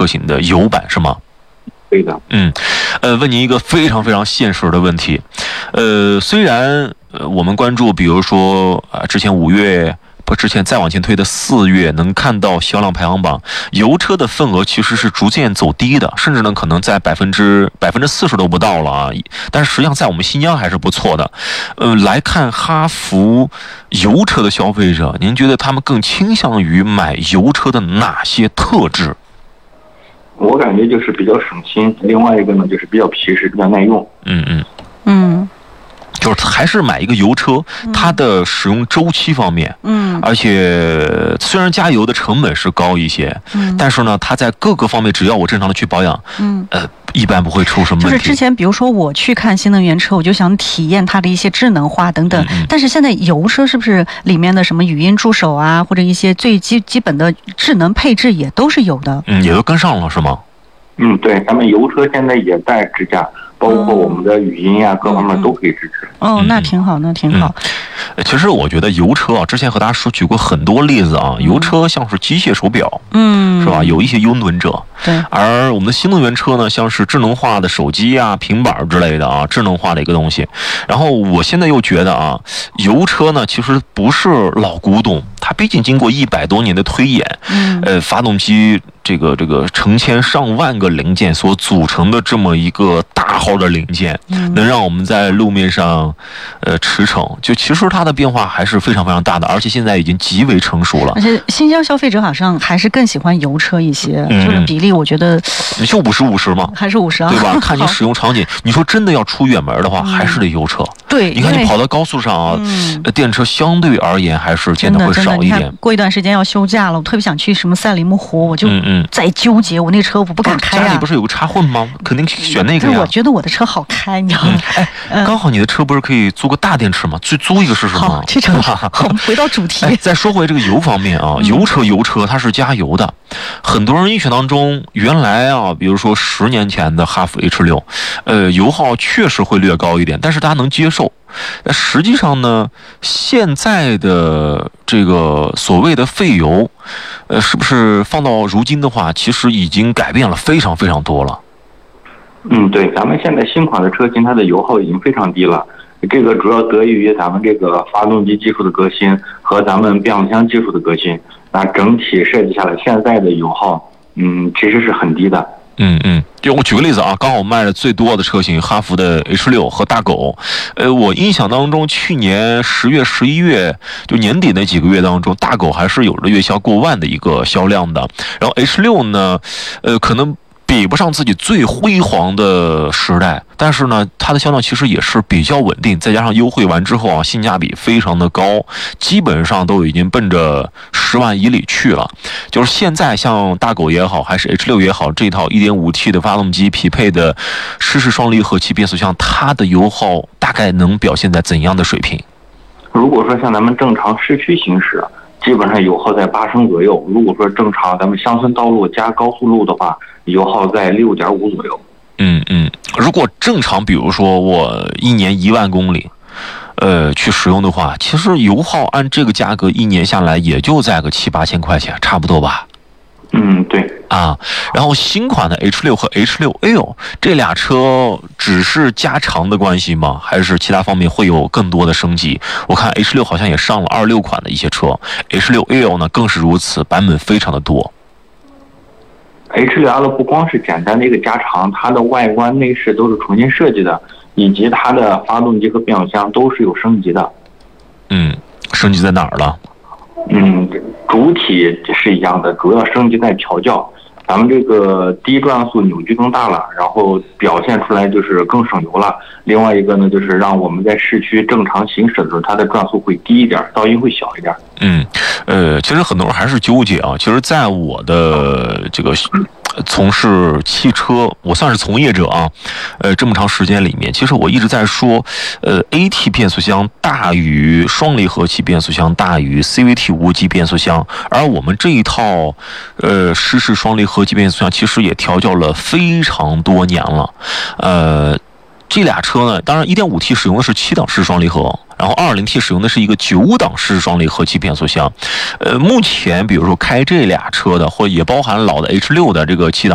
车型的油版是吗？ 对的。 问您一个非常非常现实的问题，虽然我们关注，比如说之前5月。之前再往前推的4月，能看到销量排行榜，油车的份额其实是逐渐走低的，甚至呢可能在40%都不到了啊。但是实际上在我们新疆还是不错的。来看哈弗油车的消费者，您觉得他们更倾向于买油车的哪些特质？ 我感觉就是比较省心，另外一个呢就是比较皮实，比较耐用。 就是还是买一个油车，它的使用周期方面，而且虽然加油的成本是高一些，但是呢，它在各个方面只要我正常的去保养，一般不会出什么问题。 就是之前比如说我去看新能源车，我就想体验它的一些智能化等等，但是现在油车是不是里面的什么语音助手啊，或者一些最基本的智能配置也都是有的？ 也都跟上了是吗？ 对，咱们油车现在也在支架，包括我们的语音呀，各方面都可以支持。 那挺好，那挺好。 其实我觉得油车啊，之前和大家举过很多例子啊，油车像是机械手表，是吧？有一些拥趸者。 对。 而我们的新能源车呢，像是智能化的手机啊、平板之类的啊，智能化的一个东西。然后我现在又觉得啊，油车呢其实不是老古董，它毕竟经过100多年的推演，发动机这个成千上万个零件所组成的这么一个大号的零件，能让我们在路面上驰骋，就其实它的变化还是非常非常大的，而且现在已经极为成熟了。 而且新疆消费者好像还是更喜欢油车一些，就是比例我觉得你就50-50吗？ 还是50啊？ 对吧？看你使用场景，你说真的要出远门的话，还是得油车。 对， 你看你跑到高速上啊，电车相对而言还是见得会少一点。 过一段时间要休假了，我特别想去什么赛里木湖，我就在纠结，我那车我不敢开家里不是有个插混吗？肯定选那个呀。 我觉得我的车好开，你知道吗？ 刚好你的车不是可以租个大电池吗？租一个试试吗？ 好，这种我们回到主题。 再说回这个油方面啊，油车它是加油的，很多人印象当中，原来啊，比如说10年前的哈弗 H6，油耗确实会略高一点，但是大家能接受。实际上呢，现在的这个所谓的废油，是不是放到如今的话，其实已经改变了非常非常多了？ 对，咱们现在新款的车型，它的油耗已经非常低了。这个主要得益于咱们这个发动机技术的革新和咱们变速箱技术的革新。那整体设计下来，现在的油耗，其实是很低的。 就我举个例子啊，刚好卖的最多的车型哈弗的 H6 和大狗，我印象当中，去年10月、11月就年底那几个月当中，大狗还是有着月销过万的一个销量的。然后 H6 呢，可能比不上自己最辉煌的时代，但是呢，它的销量其实也是比较稳定，再加上优惠完之后啊，性价比非常的高，基本上都已经奔着10万以里去了。就是现在像大狗也好，还是 H6 也好，这套 1.5T 的发动机匹配的湿式双离合器变速箱，它的油耗大概能表现在怎样的水平？ 如果说像咱们正常市区行驶，基本上油耗在8升左右。如果说正常咱们乡村道路加高速路的话，油耗在6.5左右。 如果正常，比如说我1年1万公里，去使用的话，其实油耗按这个价格1年下来也就在个7-8千块钱，差不多吧？ 对啊。然后新款的 H6 和 H6L 这俩车只是加长的关系吗？还是其他方面会有更多的升级？我看 H6 好像也上了26款的一些车， H6L 呢更是如此，版本非常的多。 H6L 不光是简单的一个加长，它的外观内饰都是重新设计的，以及它的发动机和变速箱都是有升级的。 升级在哪儿了？ 主体是一样的，主要升级在调教。咱们这个低转速扭矩更大了，然后表现出来就是更省油了。另外一个呢，就是让我们在市区正常行驶的时候，它的转速会低一点，噪音会小一点。 其实很多人还是纠结啊。其实，在我的这个从事汽车，我算是从业者啊，这么长时间里面，其实我一直在说，AT 变速箱大于双离合器变速箱大于 CVT 无级变速箱，而我们这一套湿式双离合器变速箱其实也调教了非常多年了。这俩车呢，当然 1.5T 使用的是7档湿双离合，然后 2.0T 使用的是一个9档湿双离合器变速箱。目前比如说开这俩车的，或也包含老的 H6 的这个7档